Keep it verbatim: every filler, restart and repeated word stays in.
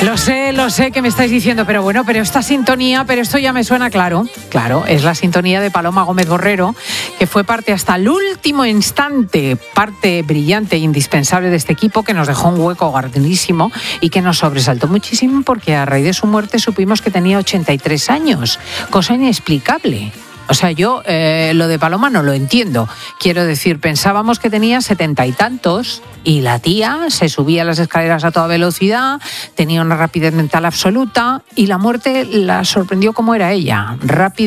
Lo sé, lo sé que me estáis diciendo, pero bueno, pero esta sintonía, pero esto ya me suena claro. Claro, es la sintonía de Paloma Gómez Borrero, que fue parte hasta el último instante, parte brillante e indispensable de este equipo, que nos dejó un hueco grandísimo y que nos sobresaltó muchísimo porque a raíz de su muerte supimos que tenía ochenta y tres años, cosa inexplicable. O sea, yo eh, lo de Paloma no lo entiendo. Quiero decir, pensábamos que tenía setenta y tantos y la tía se subía a las escaleras a toda velocidad, tenía una rapidez mental absoluta y la muerte la sorprendió como era ella, rápida.